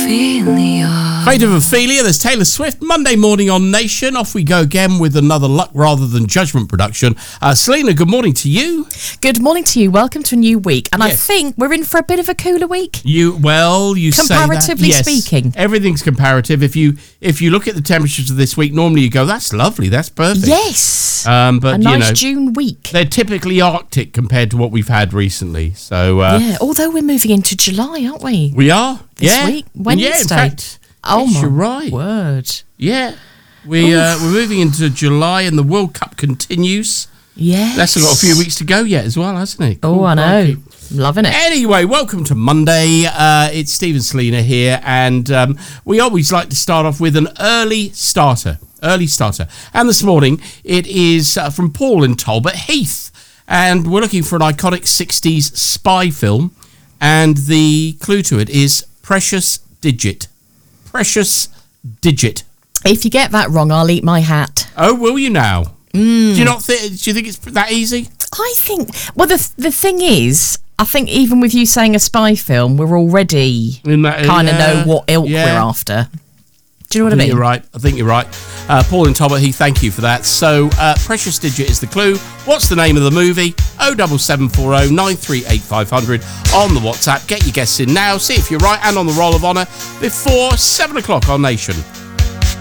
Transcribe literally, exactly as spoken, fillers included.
Ophelia. Fate of Ophelia, there's Taylor Swift. Monday morning on Nation. Off we go again with another Luck Rather Than Judgment production. Uh, Selena, good morning to you. Good morning to you. Welcome to a new week. And Yes. I think we're in for a bit of a cooler week. You Well, you say that. Comparatively Yes, speaking. everything's comparative. If you if you look at the temperatures of this week, normally you go, that's lovely, that's perfect. Yes. Um, but, a you nice know, June week. they're typically Arctic compared to what we've had recently. So uh, Yeah, although we're moving into July, aren't we? we are. This yeah. week? Yeah, in Wednesday. fact, Oh, yes, my you're right. word. Yeah. We, uh, we're moving into July and the World Cup continues. Yes. That's got a few weeks to go yet as well, hasn't it? Oh, Cool, I know. crikey. Loving it. Anyway, welcome to Monday. Uh, it's Stephen Selena here, and um, we always like to start off with an early starter. Early starter. And this morning, it is uh, from Paul in Talbot Heath, and we're looking for an iconic sixties spy film, and the clue to it is Precious Digit. Precious Digit. If you get that wrong, I'll eat my hat. Oh, will you now? Mm. Do you not think? Do you think it's that easy? I think. Well, the the thing is, I think even with you saying a spy film, we're already In that- kind of yeah, know what ilk yeah. we're after. Do you know what I I, think mean? you're right. I think you're right. Uh, Paul in Talbot Heath, thank you for that. So, uh, Precious Digit is the clue. What's the name of the movie? oh seven seven four oh nine three eight five hundred on the WhatsApp. Get your guesses in now. See if you're right and on the roll of honour before seven o'clock on Nation.